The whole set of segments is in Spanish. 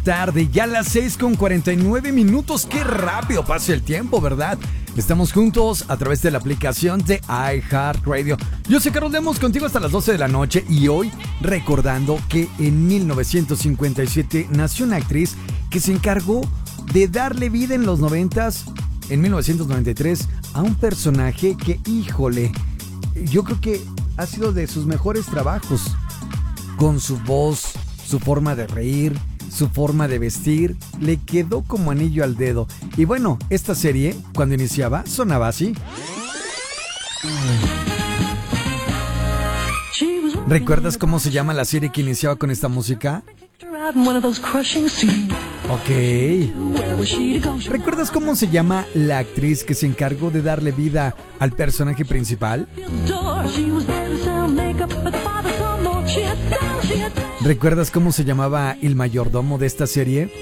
tarde, ya las 6:49. Qué rápido pasa el tiempo, ¿verdad? Estamos juntos a través de la aplicación de iHeartRadio. Yo soy Carlos Lemos, contigo hasta las 12 de la noche, y hoy recordando que en 1957 nació una actriz que se encargó de darle vida en los 90s, en 1993, a un personaje que, híjole, yo creo que ha sido de sus mejores trabajos. Con su voz, su forma de reír, su forma de vestir, le quedó como anillo al dedo. Y bueno, esta serie, cuando iniciaba, sonaba así. ¿Recuerdas cómo se llama la serie que iniciaba con esta música? Ok. ¿Recuerdas cómo se llama la actriz que se encargó de darle vida al personaje principal? ¿Recuerdas cómo se llamaba el mayordomo de esta serie?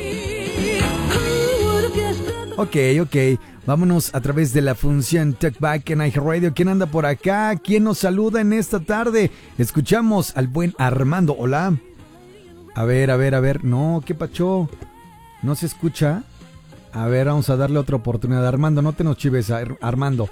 Ok. Vámonos a través de la función Talkback en iHeartRadio. ¿Quién anda por acá? ¿Quién nos saluda en esta tarde? Escuchamos al buen Armando. Hola. A ver. No, ¿qué pacho? ¿No se escucha? A ver, vamos a darle otra oportunidad. Armando, no te nos chives, Armando.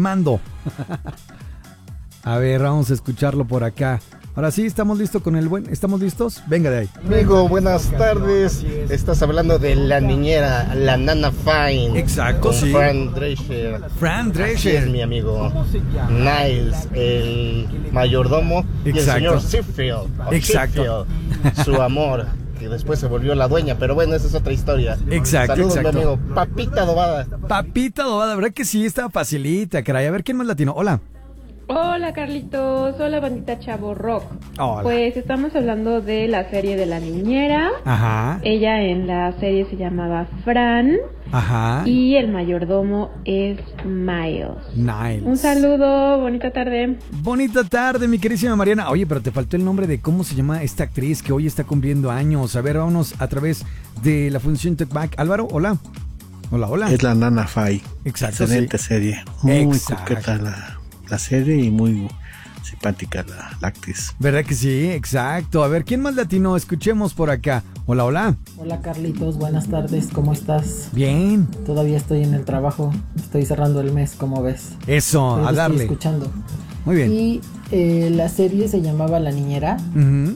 A ver, vamos a escucharlo por acá. Ahora sí, ¿estamos listos con el buen? ¿Estamos listos? Venga de ahí. Amigo, buenas tardes. Estás hablando de la niñera, la Nana Fine. Exacto, sí. Fran Drescher. Así es mi amigo. Niles, el mayordomo. Exacto. Y el señor Sheffield. Exacto. Su amor, que después se volvió la dueña. Pero bueno, esa es otra historia. Exacto. Saludos, mi amigo. Papita adobada, ¿verdad que sí? Estaba facilita, caray. A ver, ¿quién más latino? Hola. Hola Carlitos, hola bandita Chavo Rock. Hola. Pues estamos hablando de la serie de la niñera. Ajá. Ella en la serie se llamaba Fran. Ajá. Y el mayordomo es Miles. Niles. Un saludo, bonita tarde. Bonita tarde, mi queridísima Mariana. Oye, pero te faltó el nombre de cómo se llama esta actriz que hoy está cumpliendo años. A ver, vámonos a través de la función Talkback. Álvaro, hola. Hola. Es la Nana Fine. Exacto. Excelente serie. Muy Exacto. coqueta la serie y muy simpática la actriz. ¿Verdad que sí? Exacto. A ver, ¿quién más latino? Escuchemos por acá. Hola. Hola Carlitos, buenas tardes, ¿cómo estás? Bien. Todavía estoy en el trabajo, estoy cerrando el mes, ¿cómo ves? Eso, a darle. Estoy escuchando. Muy bien. Y la serie se llamaba La Niñera, Uh-huh.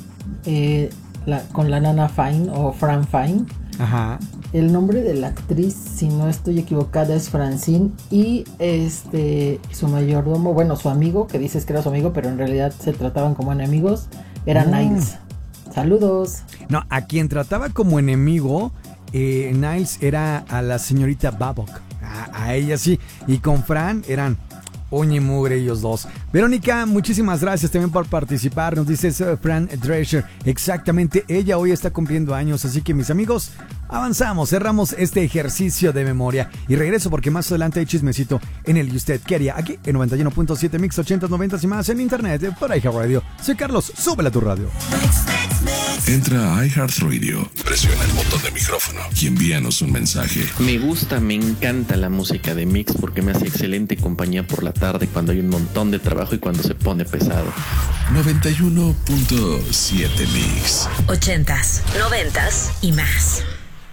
con la Nana Fine o Fran Fine. Ajá. El nombre de la actriz, si no estoy equivocada, es Francine. Y su mayordomo, bueno, su amigo, que dices que era su amigo, pero en realidad se trataban como enemigos, era Niles. Saludos. No, a quien trataba como enemigo, Niles era a la señorita Babcock. A ella sí. Y con Fran eran uña y mugre ellos dos. Verónica, muchísimas gracias también por participar. Nos dices Fran Drescher. Exactamente, ella hoy está cumpliendo años. Así que mis amigos, avanzamos, cerramos este ejercicio de memoria. Y regreso porque más adelante hay chismecito en el ¿Y usted qué haría? Aquí en 91.7 Mix 80, 90 y más en internet por iHeartRadio. Soy Carlos, súbela a tu radio. Entra a iHeartRadio, presiona el botón de micrófono y envíanos un mensaje. Me encanta la música de Mix porque me hace excelente compañía por la tarde cuando hay un montón de trabajo y cuando se pone pesado. 91.7 Mix. 80s, 90s y más.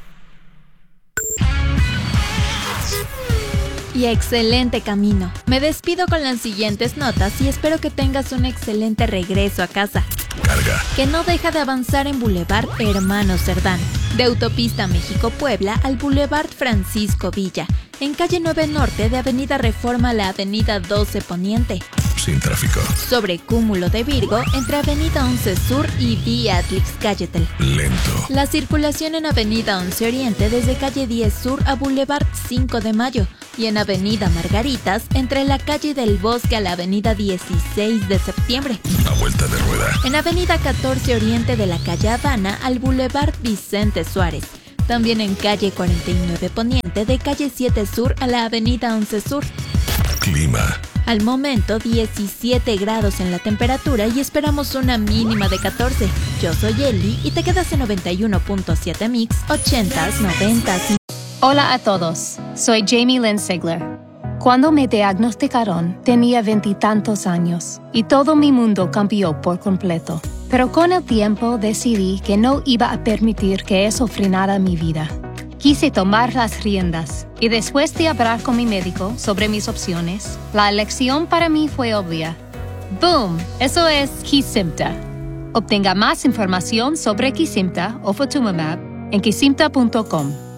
Y excelente camino. Me despido con las siguientes notas y espero que tengas un excelente regreso a casa. Carga. Que no deja de avanzar en Boulevard Hermano Cerdán, de Autopista México-Puebla al Boulevard Francisco Villa, en calle 9 Norte de Avenida Reforma a la Avenida 12 Poniente. Sin tráfico. Sobre Cúmulo de Virgo, entre Avenida 11 Sur y Vía Atlix-Cayetel. Lento. La circulación en Avenida 11 Oriente desde calle 10 Sur a Boulevard 5 de Mayo y en Avenida Margaritas entre la calle del Bosque a la Avenida 16 de Septiembre. A vuelta de rueda. En Avenida 14 Oriente de la calle Habana al Boulevard Vicente Suárez. También en calle 49 Poniente de calle 7 Sur a la Avenida 11 Sur. Clima. Al momento 17 grados en la temperatura y esperamos una mínima de 14. Yo soy Eli y te quedas en 91.7 Mix 80s, 90s. Hola a todos, soy Jamie Lynn Sigler. Cuando me diagnosticaron tenía 20 y tantos años y todo mi mundo cambió por completo. Pero con el tiempo decidí que no iba a permitir que eso frenara mi vida. Quise tomar las riendas y después de hablar con mi médico sobre mis opciones, la elección para mí fue obvia. ¡Boom! Eso es Kesimpta. Obtenga más información sobre Kesimpta o Ofatumumab en kesimpta.com.